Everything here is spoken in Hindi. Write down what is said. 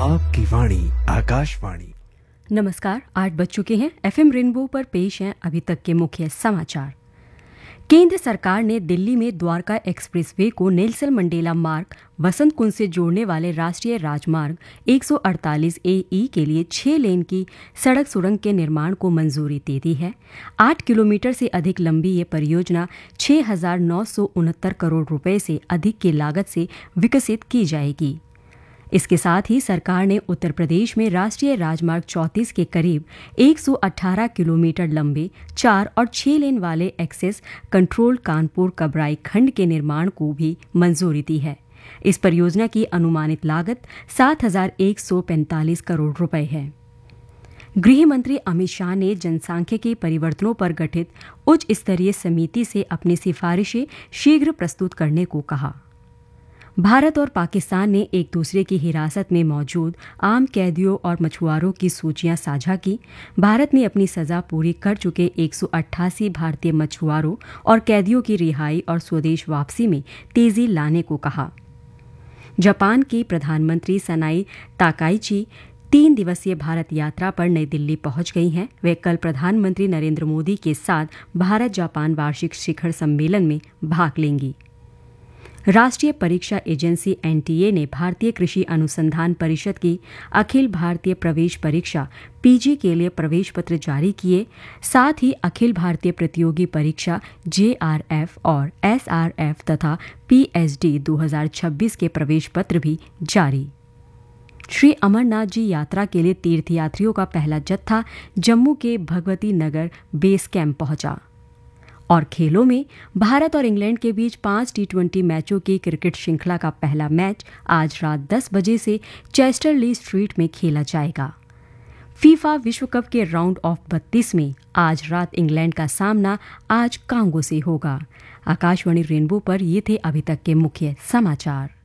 आपकी वाणी आकाशवाणी। नमस्कार, 8 बज चुके हैं। एफएम रेनबो पर पेश हैं अभी तक के मुख्य समाचार। केंद्र सरकार ने दिल्ली में द्वारका एक्सप्रेसवे को नेल्सन मंडेला मार्ग वसंत कुंज से जोड़ने वाले राष्ट्रीय राजमार्ग 148 AE के लिए 6 लेन की सड़क सुरंग के निर्माण को मंजूरी दे दी है। 8 किलोमीटर से अधिक लंबी ये परियोजना 6,969 करोड़ रुपए से अधिक की लागत से विकसित की जाएगी। इसके साथ ही सरकार ने उत्तर प्रदेश में राष्ट्रीय राजमार्ग 34 के करीब 118 किलोमीटर लंबे 4 और 6 लेन वाले एक्सेस कंट्रोल कानपुर कबराई खंड के निर्माण को भी मंजूरी दी है। इस परियोजना की अनुमानित लागत 7,145 करोड़ रुपए है। गृह मंत्री अमित शाह ने जनसांख्यिकी परिवर्तनों पर गठित उच्च स्तरीय समिति से अपनी सिफारिशें शीघ्र प्रस्तुत करने को कहा। भारत और पाकिस्तान ने एक दूसरे की हिरासत में मौजूद आम कैदियों और मछुआरों की सूचियां साझा की। भारत ने अपनी सजा पूरी कर चुके 188 भारतीय मछुआरों और कैदियों की रिहाई और स्वदेश वापसी में तेजी लाने को कहा। जापान की प्रधानमंत्री सनाई ताकाइची 3 दिवसीय भारत यात्रा पर नई दिल्ली पहुंच गई हैं। वे कल प्रधानमंत्री नरेंद्र मोदी के साथ भारत जापान वार्षिक शिखर सम्मेलन में भाग लेंगी। राष्ट्रीय परीक्षा एजेंसी NTA ने भारतीय कृषि अनुसंधान परिषद की अखिल भारतीय प्रवेश परीक्षा PG के लिए प्रवेश पत्र जारी किए। साथ ही अखिल भारतीय प्रतियोगी परीक्षा JRF और SRF तथा PSD 2026 के प्रवेश पत्र भी जारी। श्री अमरनाथ जी यात्रा के लिए तीर्थयात्रियों का पहला जत्था जम्मू के भगवती नगर बेस कैंप पहुंचा। और खेलों में भारत और इंग्लैंड के बीच 5 T20 मैचों की क्रिकेट श्रृंखला का पहला मैच आज रात 10 बजे से चेस्टरली स्ट्रीट में खेला जाएगा। फीफा विश्व कप के राउंड ऑफ 32 में आज रात इंग्लैंड का सामना आज कांगो से होगा। आकाशवाणी रेनबो पर ये थे अभी तक के मुख्य समाचार।